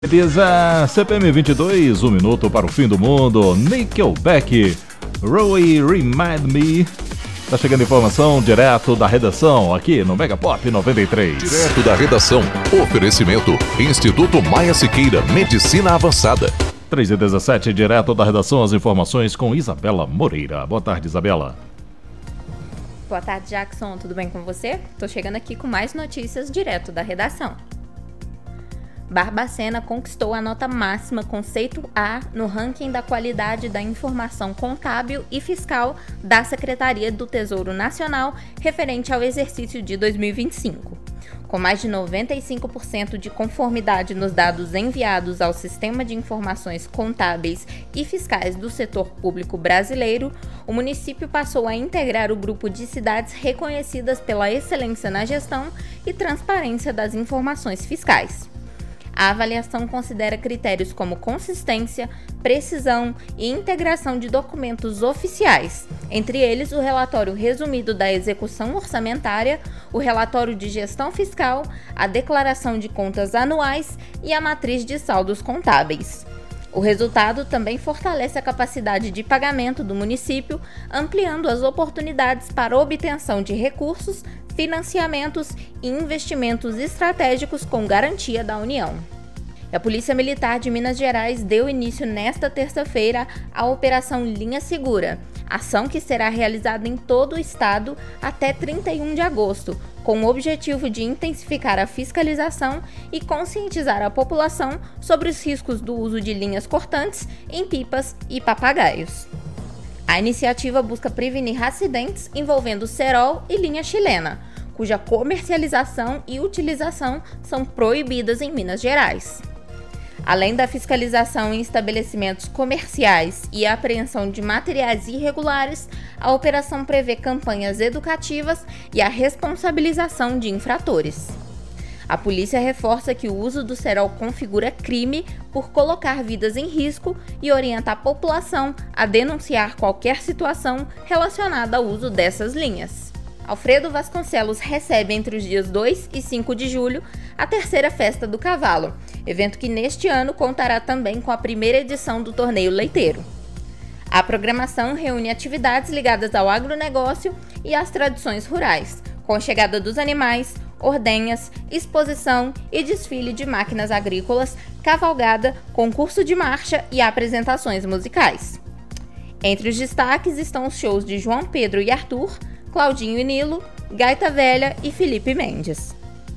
Beleza, CPM 22, 1 minuto para o fim do mundo. Nickelback, Roy Remind Me. Tá chegando informação direto da redação aqui no Mega Pop 93. Direto da redação, oferecimento Instituto Maia Siqueira, Medicina Avançada. 3h17, direto da redação, as informações com Isabela Moreira. Boa tarde, Isabela. Boa tarde, Jackson. Tudo bem com você? Tô chegando aqui com mais notícias direto da redação. Barbacena conquistou a nota máxima conceito A no ranking da qualidade da informação contábil e fiscal da Secretaria do Tesouro Nacional referente ao exercício de 2025. Com mais de 95% de conformidade nos dados enviados ao Sistema de Informações Contábeis e Fiscais do Setor Público Brasileiro, o município passou a integrar o grupo de cidades reconhecidas pela excelência na gestão e transparência das informações fiscais. A avaliação considera critérios como consistência, precisão e integração de documentos oficiais, entre eles o relatório resumido da execução orçamentária, o relatório de gestão fiscal, a declaração de contas anuais e a matriz de saldos contábeis. O resultado também fortalece a capacidade de pagamento do município, ampliando as oportunidades para obtenção de recursos, financiamentos e investimentos estratégicos com garantia da União. A Polícia Militar de Minas Gerais deu início nesta terça-feira à Operação Linha Segura, ação que será realizada em todo o estado até 31 de agosto, com o objetivo de intensificar a fiscalização e conscientizar a população sobre os riscos do uso de linhas cortantes em pipas e papagaios. A iniciativa busca prevenir acidentes envolvendo cerol e linha chilena, cuja comercialização e utilização são proibidas em Minas Gerais. Além da fiscalização em estabelecimentos comerciais e a apreensão de materiais irregulares, a operação prevê campanhas educativas e a responsabilização de infratores. A polícia reforça que o uso do cerol configura crime por colocar vidas em risco e orienta a população a denunciar qualquer situação relacionada ao uso dessas linhas. Alfredo Vasconcelos recebe entre os dias 2 e 5 de julho a terceira Festa do Cavalo, evento que neste ano contará também com a primeira edição do Torneio Leiteiro. A programação reúne atividades ligadas ao agronegócio e às tradições rurais, com a chegada dos animais, ordenhas, exposição e desfile de máquinas agrícolas, cavalgada, concurso de marcha e apresentações musicais. Entre os destaques estão os shows de João Pedro e Arthur, Claudinho e Nilo, Gaita Velha e Felipe Mendes.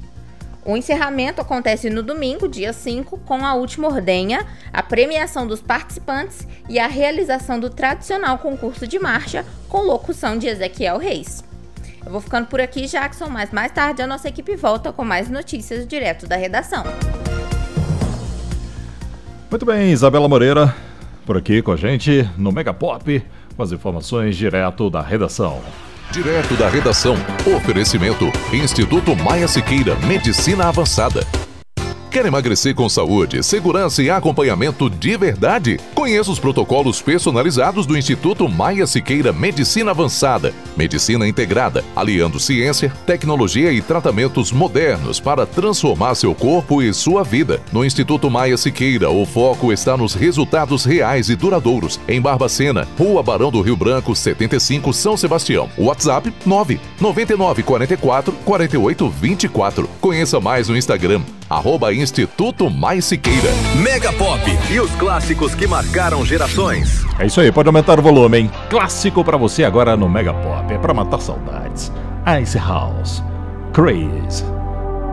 O encerramento acontece no domingo, dia 5, com a última ordenha, a premiação dos participantes e a realização do tradicional concurso de marcha com locução de Ezequiel Reis. Eu vou ficando por aqui, Jackson, mas mais tarde a nossa equipe volta com mais notícias direto da redação. Muito bem, Isabela Moreira, por aqui com a gente no Mega Pop, com as informações direto da redação. Direto da redação, oferecimento Instituto Maia Siqueira, Medicina Avançada. Quer emagrecer com saúde, segurança e acompanhamento de verdade? Conheça os protocolos personalizados do Instituto Maia Siqueira Medicina Avançada. Medicina integrada, aliando ciência, tecnologia e tratamentos modernos para transformar seu corpo e sua vida. No Instituto Maia Siqueira, o foco está nos resultados reais e duradouros. Em Barbacena, Rua Barão do Rio Branco, 75, São Sebastião. WhatsApp 999444824. Conheça mais no Instagram, @Instituto Mais Siqueira. Mega Pop e os clássicos que marcaram gerações. É isso aí, pode aumentar o volume, hein? Clássico pra você agora no Mega Pop, é pra matar saudades. Ice House, Crazy.